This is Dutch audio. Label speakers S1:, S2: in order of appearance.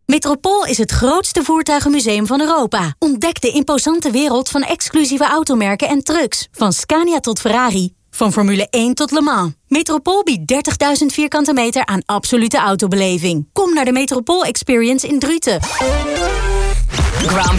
S1: Metropool is het grootste voertuigenmuseum van Europa. Ontdek de imposante wereld van exclusieve automerken en trucks. Van Scania tot Ferrari. Van Formule 1 tot Le Mans. Metropool biedt 30.000 vierkante meter aan absolute autobeleving. Kom naar de Metropool Experience in Druten.
S2: Grand